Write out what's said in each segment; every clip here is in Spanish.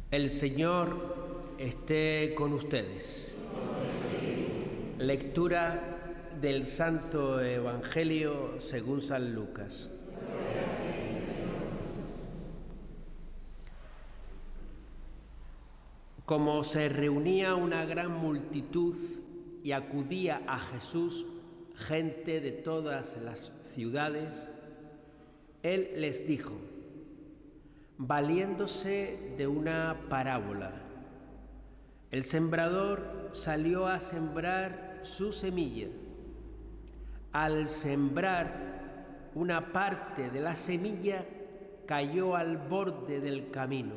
El Señor esté con ustedes. Lectura del Santo Evangelio según San Lucas. Como se reunía una gran multitud y acudía a Jesús gente de todas las ciudades, Él les dijo, valiéndose de una parábola: el sembrador salió a sembrar su semilla. Al sembrar, una parte de la semilla cayó al borde del camino,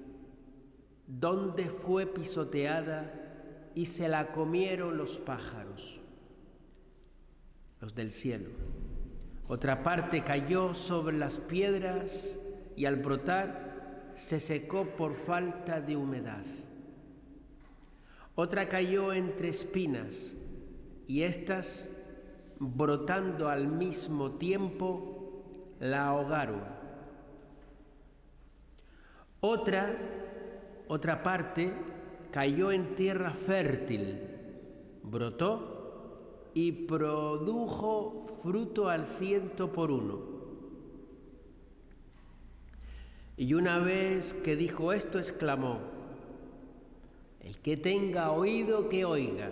donde fue pisoteada y se la comieron los pájaros, los del cielo. Otra parte cayó sobre las piedras y al brotar se secó por falta de humedad. Otra cayó entre espinas y éstas, brotando al mismo tiempo, la ahogaron. Otra parte cayó en tierra fértil, brotó y produjo fruto al 100 por 1. Y una vez que dijo esto, exclamó: el que tenga oído, que oiga.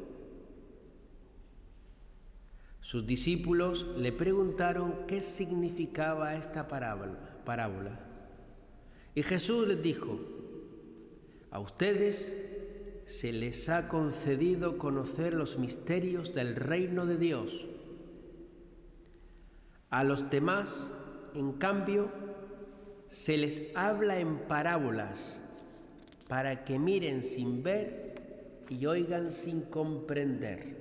Sus discípulos le preguntaron qué significaba esta parábola. Y Jesús les dijo: a ustedes se les ha concedido conocer los misterios del reino de Dios. A los demás, en cambio, se les habla en parábolas, para que miren sin ver y oigan sin comprender.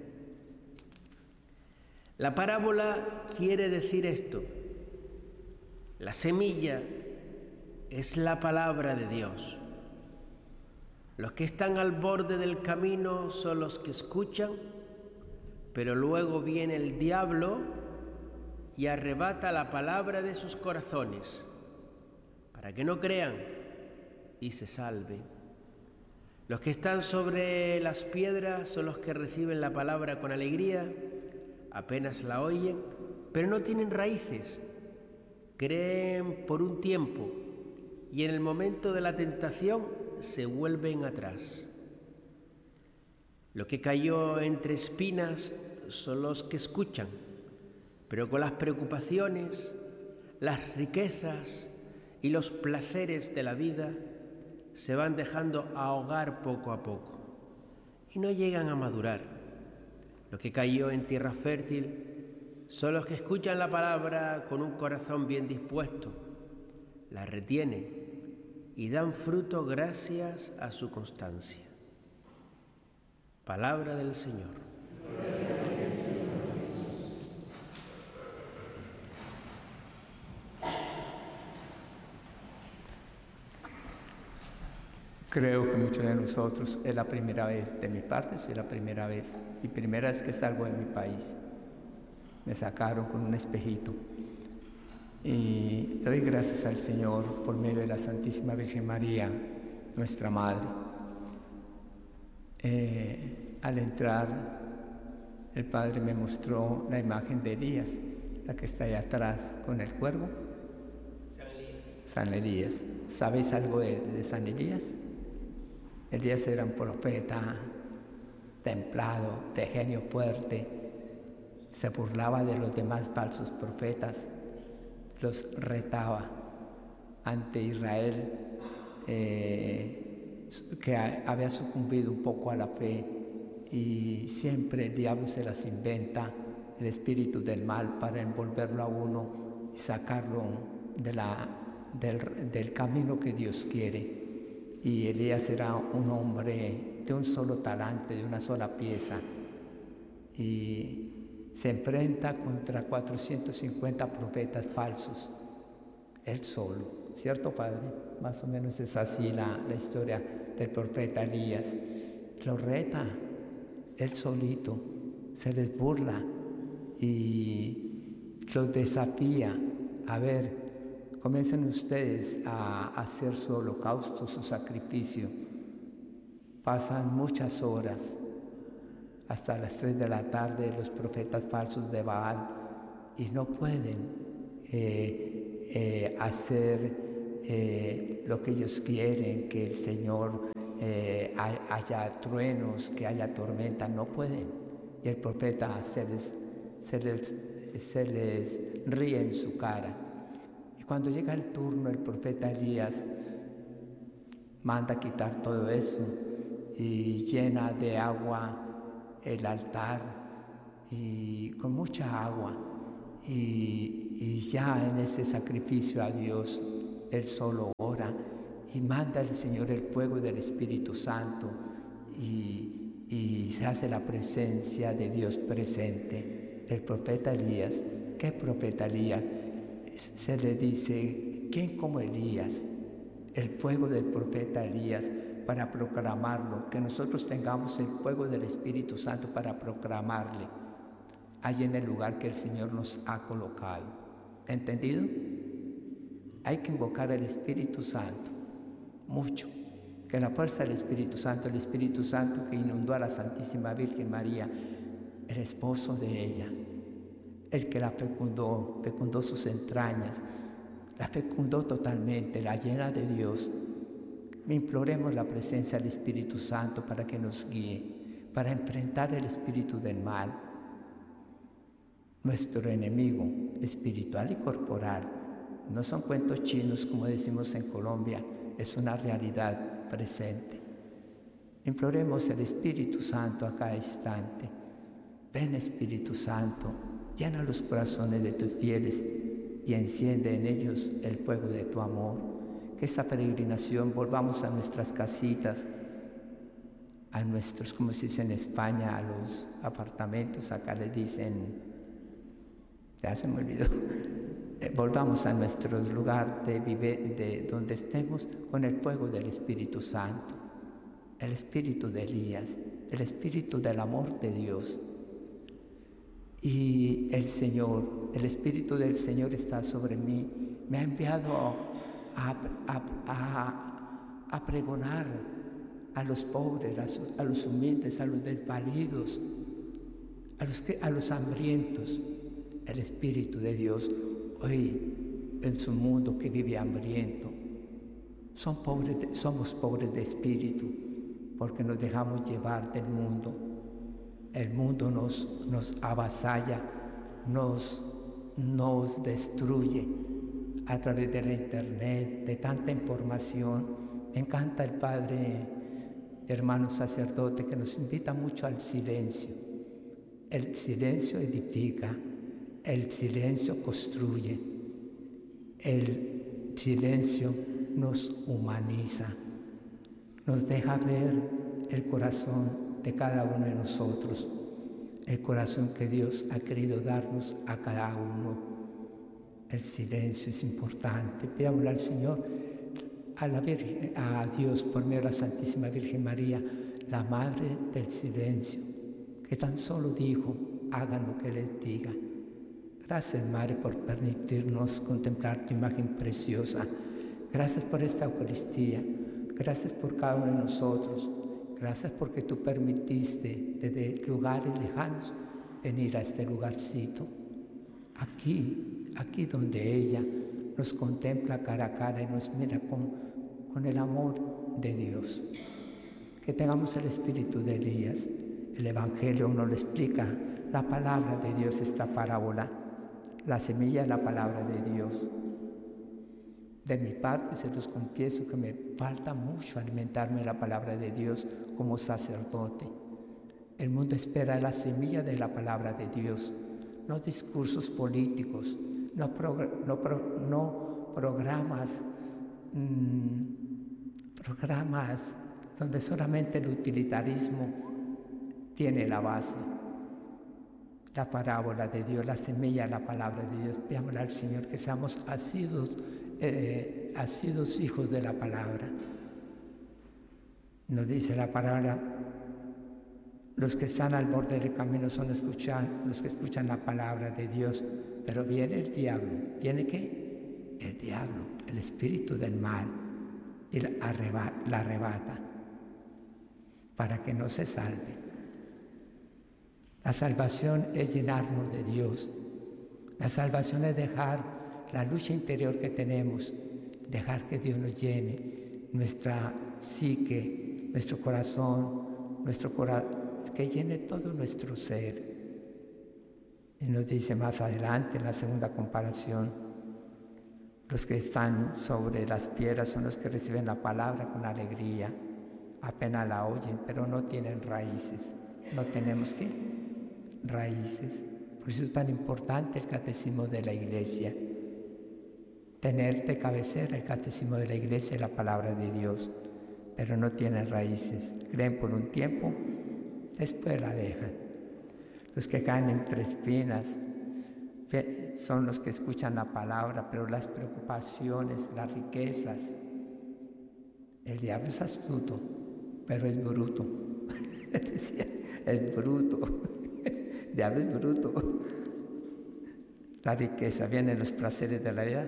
La parábola quiere decir esto: la semilla es la palabra de Dios. Los que están al borde del camino son los que escuchan, pero luego viene el diablo y arrebata la palabra de sus corazones, para que no crean y se salven. Los que están sobre las piedras son los que reciben la palabra con alegría, apenas la oyen, pero no tienen raíces. Creen por un tiempo y en el momento de la tentación se vuelven atrás. Lo que cayó entre espinas son los que escuchan, pero con las preocupaciones, las riquezas y los placeres de la vida se van dejando ahogar poco a poco y no llegan a madurar. Lo que cayó en tierra fértil son los que escuchan la palabra con un corazón bien dispuesto, la retienen y dan fruto gracias a su constancia. Palabra del Señor. Creo que muchos de nosotros es la primera vez, de mi parte es la primera vez, y primera vez que salgo de mi país. Me sacaron con un espejito. Y doy gracias al Señor por medio de la Santísima Virgen María, nuestra Madre. Al entrar, el Padre me mostró la imagen de Elías, la que está ahí atrás con el cuervo. San Elías. ¿Sabéis algo de San Elías? Elías era un profeta templado, de genio fuerte. Se burlaba de los demás falsos profetas, los retaba ante Israel, que había sucumbido un poco a la fe, y siempre el diablo se las inventa, el espíritu del mal, para envolverlo a uno y sacarlo del camino que Dios quiere. Y Elías era un hombre de un solo talante, de una sola pieza, y se enfrenta contra 450 profetas falsos, él solo, ¿cierto, Padre? Más o menos es así la historia del profeta Elías. Lo reta, él solito, se les burla y los desafía a ver comiencen ustedes a hacer su holocausto, su sacrificio. Pasan muchas horas, hasta las 3 de la tarde, los profetas falsos de Baal, y no pueden hacer lo que ellos quieren, que el Señor haya truenos, que haya tormenta, no pueden. Y el profeta se les ríe en su cara. Y cuando llega el turno, el profeta Elías manda quitar todo eso y llena de agua el altar, y con mucha agua, y ya en ese sacrificio a Dios, él solo ora y manda al Señor el fuego del Espíritu Santo, y se hace la presencia de Dios presente. El profeta Elías, ¿qué profeta Elías? Se le dice, ¿quién como Elías? El fuego del profeta Elías para proclamarlo, que nosotros tengamos el fuego del Espíritu Santo para proclamarle allí en el lugar que el Señor nos ha colocado. ¿Entendido? Hay que invocar al Espíritu Santo mucho, que la fuerza del Espíritu Santo que inundó a la Santísima Virgen María, el esposo de ella, el que la fecundó sus entrañas, la fecundó totalmente, la llena de Dios. Imploremos la presencia del Espíritu Santo para que nos guíe, para enfrentar el espíritu del mal, nuestro enemigo espiritual y corporal. No son cuentos chinos, como decimos en Colombia, es una realidad presente. Imploremos el Espíritu Santo a cada instante. Ven, Espíritu Santo, llena los corazones de tus fieles y enciende en ellos el fuego de tu amor. Que esta peregrinación volvamos a nuestras casitas, a nuestros, como se dice en España, a los apartamentos, acá les dicen, ya se me olvidó, volvamos a nuestro lugar de donde estemos con el fuego del Espíritu Santo, el espíritu de Elías, el espíritu del amor de Dios. Y el Señor, el Espíritu del Señor está sobre mí, me ha enviado a pregonar a los pobres, a los humildes, a los desvalidos, a los hambrientos. El Espíritu de Dios hoy en su mundo que vive hambriento. Somos pobres de espíritu porque nos dejamos llevar del mundo. El mundo nos avasalla, nos destruye a través de la internet, de tanta información. Me encanta el Padre, hermano sacerdote, que nos invita mucho al silencio. El silencio edifica, el silencio construye, el silencio nos humaniza, nos deja ver el corazón de cada uno de nosotros, el corazón que Dios ha querido darnos a cada uno. El silencio es importante. Pidámosle al Señor, a Dios, por medio de la Santísima Virgen María, la Madre del Silencio, que tan solo dijo, hagan lo que les diga. Gracias, Madre, por permitirnos contemplar tu imagen preciosa. Gracias por esta Eucaristía. Gracias por cada uno de nosotros. Gracias porque tú permitiste desde lugares lejanos venir a este lugarcito. Aquí donde ella nos contempla cara a cara y nos mira con el amor de Dios. Que tengamos el espíritu de Elías. El Evangelio nos lo explica, la palabra de Dios, esta parábola. La semilla es la palabra de Dios. De mi parte se los confieso que me falta mucho alimentarme la palabra de Dios como sacerdote. El mundo espera la semilla de la palabra de Dios, no discursos políticos, no programas donde solamente el utilitarismo tiene la base. La parábola de Dios, la semilla, la palabra de Dios. Pidámosle al Señor que seamos asiduos hijos de la palabra. Nos dice la palabra, los que están al borde del camino son los que escuchan la palabra de Dios, pero viene el diablo. ¿Viene qué? el diablo, el espíritu del mal, y la arrebata para que no se salve. La salvación es llenarnos de Dios. La salvación es dejar la lucha interior que tenemos, dejar que Dios nos llene nuestra psique, nuestro corazón, que llene todo nuestro ser. Y nos dice más adelante en la segunda comparación, los que están sobre las piedras son los que reciben la palabra con alegría, apenas la oyen, pero no tienen raíces. No tenemos ¿qué? Raíces. Por eso es tan importante el catecismo de la Iglesia. Tener de cabecera el catecismo de la Iglesia y la palabra de Dios, pero no tienen raíces. Creen por un tiempo, después la dejan. Los que caen entre espinas son los que escuchan la palabra, pero las preocupaciones, las riquezas. El diablo es astuto, pero es bruto. Decía, es bruto. El diablo es bruto. La riqueza, vienen los placeres de la vida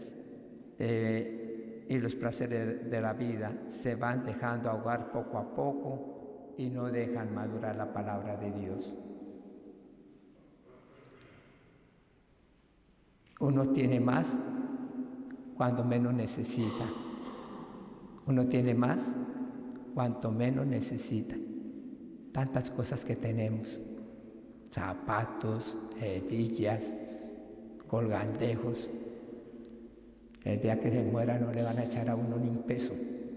y los placeres de la vida se van dejando ahogar poco a poco y no dejan madurar la palabra de Dios. Uno tiene más cuando menos necesita. Uno tiene más cuanto menos necesita. Tantas cosas que tenemos. Zapatos, villas, colgandejos. El día que se muera no le van a echar a uno ni un peso.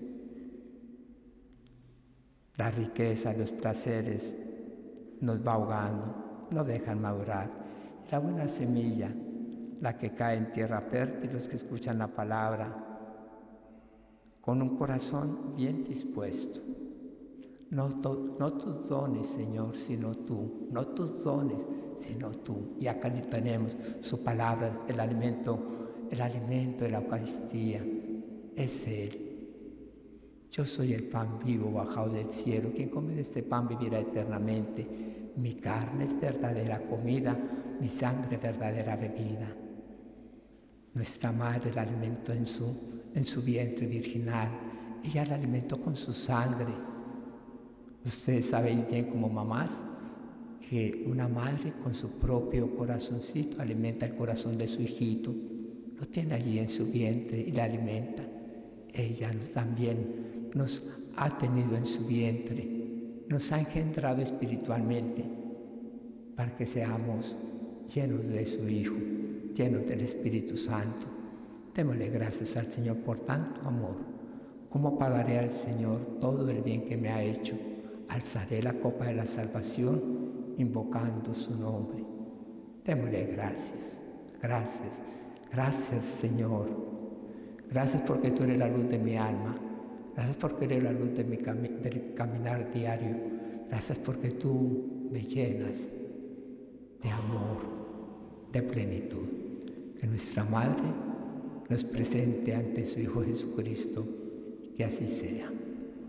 La riqueza, los placeres nos va ahogando, no dejan madurar. La buena semilla, la que cae en tierra fértil, los que escuchan la palabra con un corazón bien dispuesto. No tus dones, Señor, sino tú. No tus dones, sino tú. Y acá le tenemos su palabra, el alimento de la Eucaristía. Es Él. Yo soy el pan vivo bajado del cielo. Quien come de este pan vivirá eternamente. Mi carne es verdadera comida, mi sangre verdadera bebida. Nuestra madre la alimentó en su vientre virginal. Ella la alimentó con su sangre. Ustedes saben bien como mamás que una madre con su propio corazoncito alimenta el corazón de su hijito. Lo tiene allí en su vientre y la alimenta. Ella también nos ha tenido en su vientre, nos ha engendrado espiritualmente para que seamos llenos de su Hijo, llenos del Espíritu Santo. Démosle gracias al Señor por tanto amor. ¿Cómo pagaré al Señor todo el bien que me ha hecho? Alzaré la copa de la salvación invocando su nombre. Démosle gracias, gracias, gracias Señor. Gracias porque tú eres la luz de mi alma. Gracias porque eres la luz de del caminar diario. Gracias porque tú me llenas de amor, de plenitud. Que nuestra Madre nos presente ante su Hijo Jesucristo. Que así sea.